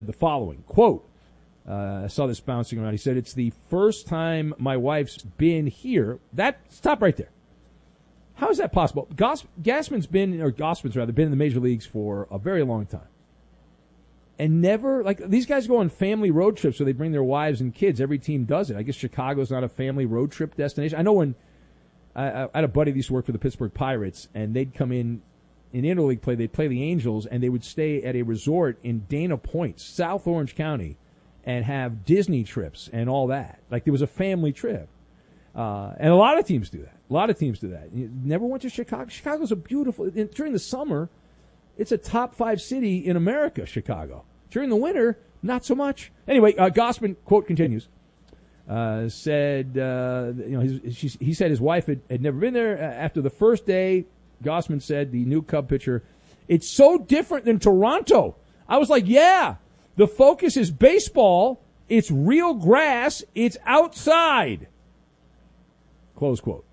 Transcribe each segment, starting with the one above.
the following, quote, I saw this bouncing around. He said, it's the first time my wife's been here. Stop right there. How is that possible? Gausman's been in the major leagues for a very long time. And never, like, these guys go on family road trips where they bring their wives and kids. Every team does it. I guess Chicago's not a family road trip destination. I know when I had a buddy that used to work for the Pittsburgh Pirates, and they'd come in interleague play, they'd play the Angels, and they would stay at a resort in Dana Point, South Orange County, and have Disney trips and all that. Like, there was a family trip. And a lot of teams do that. You never went to Chicago. Chicago's a beautiful, during the summer, it's a top 5 city in America, Chicago. During the winter, not so much. Anyway, Gausman, quote, continues, said, he said his wife had never been there. After the first day, Gausman said, the new Cub pitcher, it's so different than Toronto. I was like, yeah, the focus is baseball. It's real grass. It's outside. Close quote.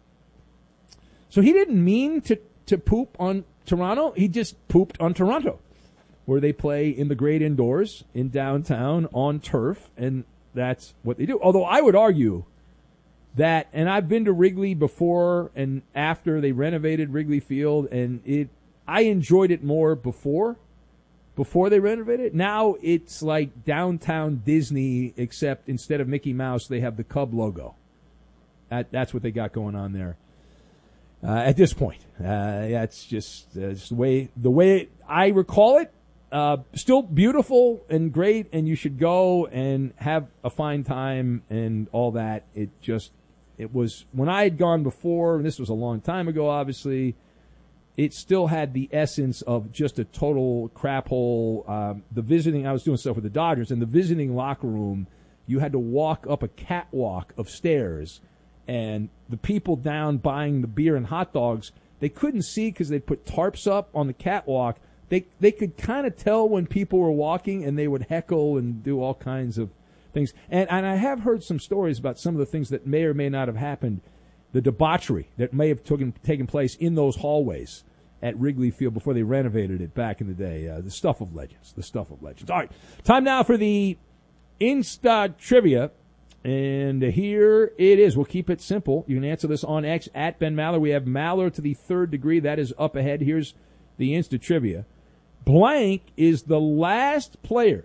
So he didn't mean to poop on Toronto. He just pooped on Toronto, where they play in the great indoors in downtown on turf, and that's what they do. Although I would argue that, and I've been to Wrigley before and after they renovated Wrigley Field, and I enjoyed it more before they renovated it. Now it's like downtown Disney, except instead of Mickey Mouse, they have the Cub logo. That's what they got going on there. At this point, it's just the way I recall it. Still beautiful and great, and you should go and have a fine time and all that. It was when I had gone before, and this was a long time ago, obviously. It still had the essence of just a total crap hole. I was doing stuff with the Dodgers, and the visiting locker room, you had to walk up a catwalk of stairs. And the people down buying the beer and hot dogs, they couldn't see because they put tarps up on the catwalk. They could kind of tell when people were walking, and they would heckle and do all kinds of things. And I have heard some stories about some of the things that may or may not have happened, the debauchery that may have taken place in those hallways at Wrigley Field before they renovated it back in the day. The stuff of legends. All right, time now for the Insta Trivia. And here it is. We'll keep it simple. You can answer this on X at Ben Maller. We have Maller to the third degree. That is up ahead. Here's the Insta Trivia. Blank is the last player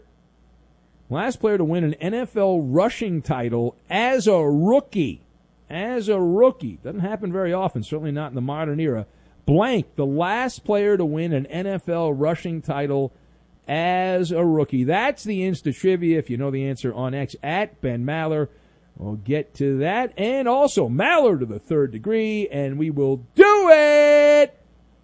to win an NFL rushing title as a rookie. Doesn't happen very often, certainly not in the modern era. Blank, the last player to win an NFL rushing title as a rookie. That's the Insta Trivia. If you know the answer on X at Ben Maller, we'll get to that. And also Maller to the third degree, and we will do it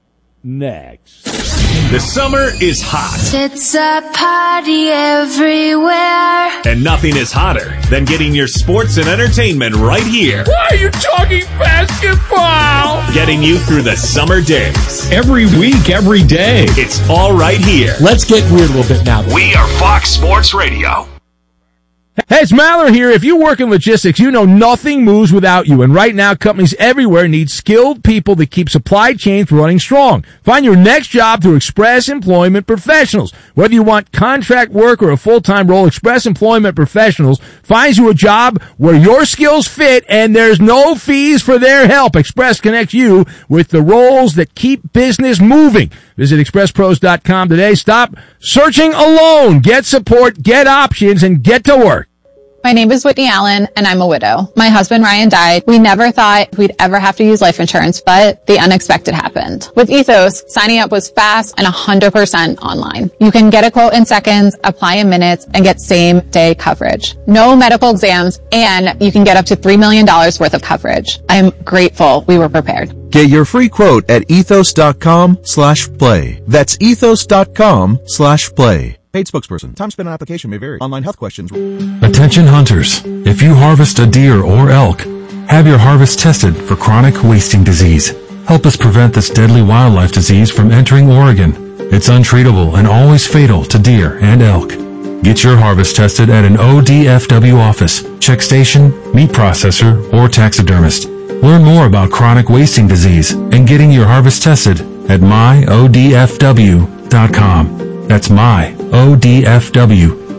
next. The summer is hot. It's a party everywhere. And nothing is hotter than getting your sports and entertainment right here. Why are you talking basketball? Getting you through the summer days. Every week, every day. It's all right here. Let's get weird a little bit now. We are Fox Sports Radio. Hey, it's Maller here. If you work in logistics, you know nothing moves without you. And right now, companies everywhere need skilled people that keep supply chains running strong. Find your next job through Express Employment Professionals. Whether you want contract work or a full-time role, Express Employment Professionals finds you a job where your skills fit and there's no fees for their help. Express connects you with the roles that keep business moving. Visit expresspros.com today. Stop searching alone. Get support, get options, and get to work. My name is Whitney Allen, and I'm a widow. My husband, Ryan, died. We never thought we'd ever have to use life insurance, but the unexpected happened. With Ethos, signing up was fast and 100% online. You can get a quote in seconds, apply in minutes, and get same-day coverage. No medical exams, and you can get up to $3 million worth of coverage. I'm grateful we were prepared. Get your free quote at ethos.com/play. That's ethos.com/play. Paid spokesperson. Time spent on application may vary. Online health questions. Attention hunters. If you harvest a deer or elk, have your harvest tested for chronic wasting disease. Help us prevent this deadly wildlife disease from entering Oregon. It's untreatable and always fatal to deer and elk. Get your harvest tested at an ODFW office, check station, meat processor, or taxidermist. Learn more about chronic wasting disease and getting your harvest tested at myodfw.com. That's myodfw.com.